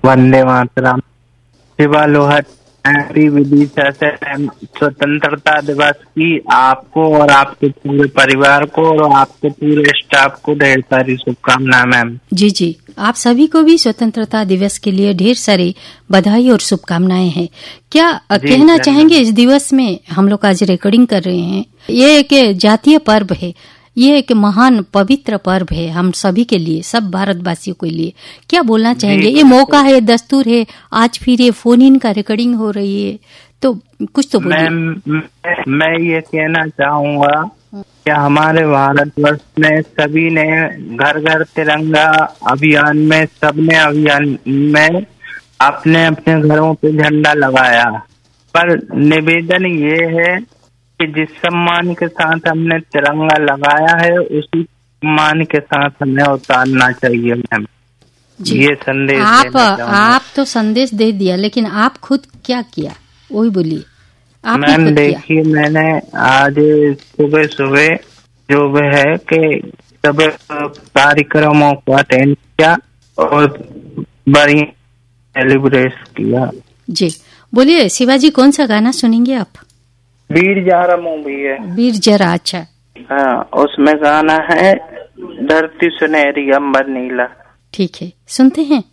Vande Mataram. Shiva Lohat, happy Vidisha से स्वतंत्रता दिवस की आपको और आपके पूरे परिवार को और आपके पूरे स्टाफ को ढेर सारी शुभकामनाएं मैम। जी जी, आप सभी को भी स्वतंत्रता दिवस के लिए ढेर सारी बधाई और शुभकामनाएं हैं। क्या कहना चाहेंगे इस दिवस में? हम लोग आज रिकॉर्डिंग कर रहे हैं, ये एक जातीय पर्व है, ये एक महान पवित्र पर्व है हम सभी के लिए, सब भारतवासियों के लिए। क्या बोलना चाहेंगे? ये मौका है, दस्तूर है, आज फिर ये फोन इन का रिकॉर्डिंग हो रही है, तो कुछ तो बोलिए। मैं ये कहना चाहूंगा कि हमारे भारतवर्ष में सभी ने घर घर तिरंगा अभियान में, सबने अभियान में अपने अपने घरों पे झंडा लगाया, पर निवेदन ये है कि जिस सम्मान के साथ हमने तिरंगा लगाया है उसी सम्मान के साथ हमें उतारना चाहिए मैम। ये संदेश आप तो संदेश दे दिया, लेकिन आप खुद क्या किया वही बोलिए। मैम देखिए, मैंने आज सुबह सुबह जो है कि सब कार्यक्रमों को अटेंड किया और बड़ी सेलिब्रेट किया। जी बोलिए शिवाजी, कौन सा गाना सुनेंगे आप? वीर जारा मूवी है। वीर जरा, अच्छा। हाँ, उसमें गाना है धरती सुनहरी अंबर नीला। ठीक है, सुनते हैं।